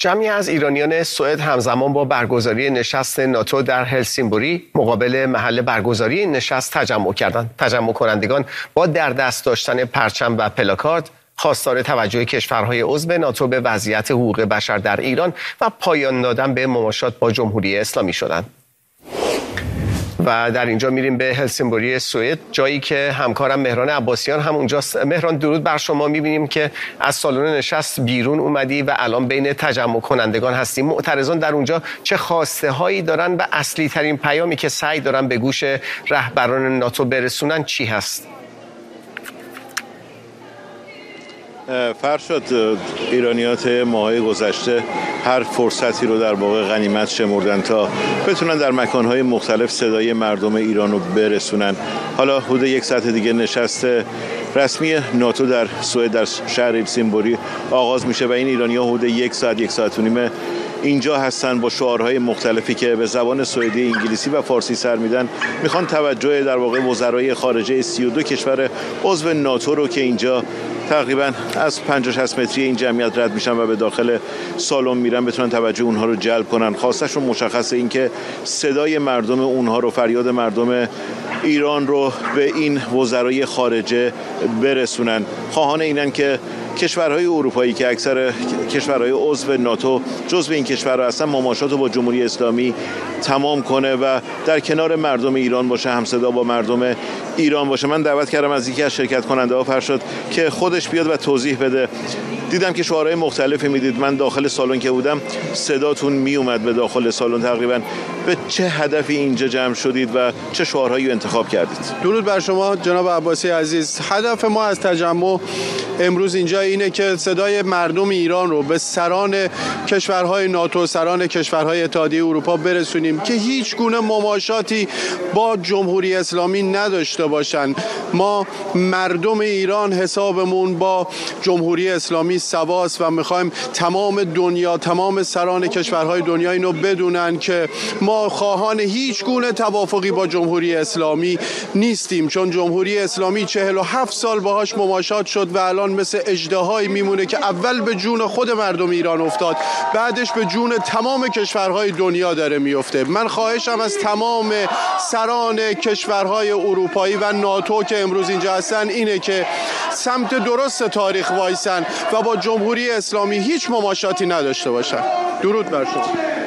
جمعی از ایرانیان سوئد همزمان با برگزاری نشست ناتو در هلسینبوری مقابل محل برگزاری این نشست تجمع کردند. تجمع کنندگان با در دست داشتن پرچم و پلاکارد خواستار توجه کشورهای عضو ناتو به وضعیت حقوق بشر در ایران و پایان دادن به مماشات با جمهوری اسلامی شدند. و در اینجا میریم به هلسینبوری سوئد، جایی که همکارم مهران عباسیان هم اونجاست. مهران، درود بر شما. میبینیم که از سالن نشست بیرون اومدی و الان بین تجمع کنندگان هستیم. معترضان در اونجا چه خواسته هایی دارن و اصلی ترین پیامی که سعی دارن به گوش رهبران ناتو برسونن چی هست؟ فرشاد، ایرانیات ماهای گذشته هر فرصتی رو در واقع غنیمت شمردن تا بتونن در مکانهای مختلف صدای مردم ایران رو برسونن. حالا حدود یک ساعت دیگه نشست رسمی ناتو در سوئد در شهر هلسینبوری آغاز میشه و این ایرانی‌ها حدود یک ساعت و نیم اینجا هستن با شعارهای مختلفی که به زبان سوئدی، انگلیسی و فارسی سر میدن. میخوان توجه در واقع وزرای خارجه 32 کشور عضو ناتو رو که اینجا تقریبا از 50-60 متری این جمعیت رد میشن و به داخل سالن میرن بتونن توجه اونها رو جلب کنن. خواستشون مشخصه این که صدای مردم اونها رو، فریاد مردم ایران رو به این وزرای خارجه برسونن. خواهان اینن که کشورهای اروپایی که اکثر کشورهای عضو ناتو جزو این کشورها هستن مماشات رو با جمهوری اسلامی تمام کنه و در کنار مردم ایران باشه، همصدا با مردم ایران باشه. من دعوت کردم از یکی از شرکت کننده ها فرشاد که خودش بیاد و توضیح بده. دیدم که شعارهای مختلفی میدید. من داخل سالن که بودم صداتون میومد به داخل سالن. تقریبا به چه هدفی اینجا جمع شدید و چه شعارهایی انتخاب کردید؟ درود بر شما جناب عباسی عزیز. هدف ما از تجمع امروز اینجا اینه که صدای مردم ایران رو به سران کشورهای ناتو، سران کشورهای اتحادیه اروپا برسونیم که هیچ گونه مماشاتی با جمهوری اسلامی نداشته باشن. ما مردم ایران حسابمون با جمهوری اسلامی سواست و میخوایم تمام دنیا، تمام سران کشورهای دنیا اینو بدونن که ما خواهان هیچ گونه توافقی با جمهوری اسلامی نیستیم، چون جمهوری اسلامی 47 سال باهاش مماشات شد و الان مثل اژدهایی میمونه که اول به جون خود مردم ایران افتاد، بعدش به جون تمام کشورهای دنیا داره میفته. من خواهشم از تمام سران کشورهای اروپایی و ناتو که امروز اینجا هستن اینه که سمت درست تاریخ وایسن و با جمهوری اسلامی هیچ مماشاتی نداشته باشن. درود بر شما.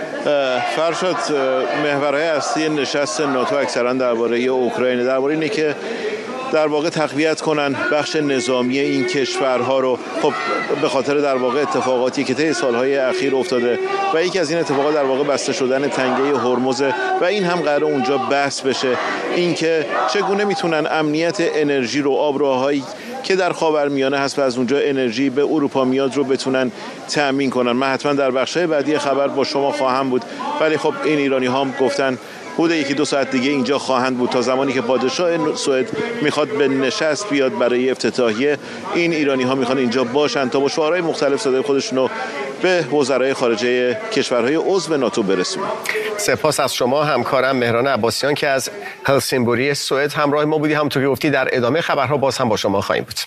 فرشاد، محورهای اصلی نشست ناتو اکثرا درباره اوکراین، درباره اینه که در واقع تقویت کنن بخش نظامی این کشورها رو. خب به خاطر در واقع اتفاقاتی که طی سالهای اخیر افتاده و یکی از این اتفاقات در واقع بسته شدن تنگه هرمز و این هم قراره اونجا بحث بشه، اینکه چگونه میتونن امنیت انرژی رو، آبراهایی که در خاورمیانه هست و از اونجا انرژی به اروپا میاد رو بتونن تأمین کنن. من حتما در بخش‌های بعدی خبر با شما خواهم بود، ولی خب این ایرانی ها هم گفتن حدود 1-2 ساعت دیگه اینجا خواهند بود تا زمانی که پادشاه سوئد میخواد به نشست بیاد برای افتتاحیه. این ایرانی ها میخوان اینجا باشن تا با شعارهای مختلف صدای خودشونو به وزرای خارجه کشورهای عضو ناتو برسونن. سپاس از شما همکارم مهران عباسیان که از هلسینبوری سوئد همراه ما بودی. همونطور که گفتی در ادامه خبرها باز هم با شما خواهیم بود.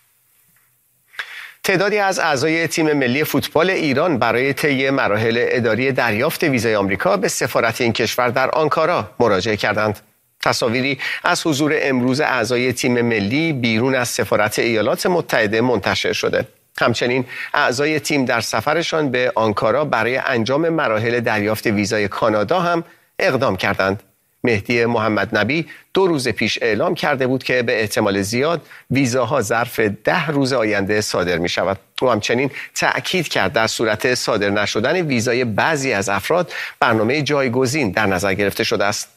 تعدادی از اعضای تیم ملی فوتبال ایران برای طی مراحل اداری دریافت ویزای آمریکا به سفارت این کشور در آنکارا مراجعه کردند. تصاویری از حضور امروز اعضای تیم ملی بیرون از سفارت ایالات متحده منتشر شده. همچنین اعضای تیم در سفرشان به آنکارا برای انجام مراحل دریافت ویزای کانادا هم اقدام کردند. مهدی محمد نبی 2 روز پیش اعلام کرده بود که به احتمال زیاد ویزاها ظرف 10 روز آینده صادر می شود. او همچنین تأکید کرد در صورت صادر نشدن ویزای بعضی از افراد برنامه جایگزین در نظر گرفته شده است.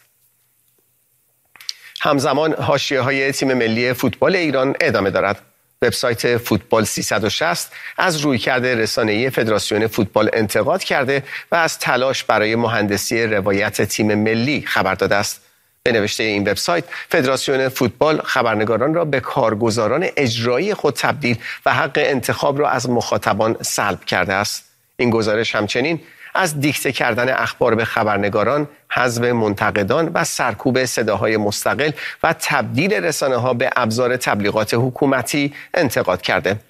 همزمان حاشیه‌های تیم ملی فوتبال ایران ادامه دارد. وبسایت فوتبال 360 از رویکرد رسانه‌ای فدراسیون فوتبال انتقاد کرده و از تلاش برای مهندسی روایت تیم ملی خبر داده است. به نوشته این وبسایت، فدراسیون فوتبال خبرنگاران را به کارگزاران اجرایی خود تبدیل و حق انتخاب را از مخاطبان سلب کرده است. این گزارش همچنین از دیکته کردن اخبار به خبرنگاران، حذف منتقدان و سرکوب صداهای مستقل و تبدیل رسانه‌ها به ابزار تبلیغات حکومتی انتقاد کرده.